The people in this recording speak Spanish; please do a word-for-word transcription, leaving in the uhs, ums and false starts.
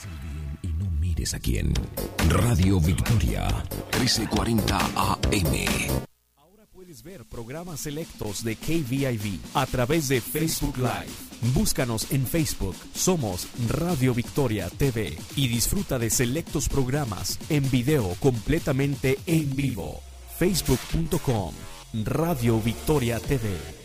Haz el bien y no mires a quién. Radio Victoria, trece cuarenta A M. Ahora puedes ver programas selectos de K V I V a través de Facebook Live. Búscanos en Facebook, somos Radio Victoria T V y disfruta de selectos programas en video completamente en vivo. facebook punto com, Radio Victoria T V.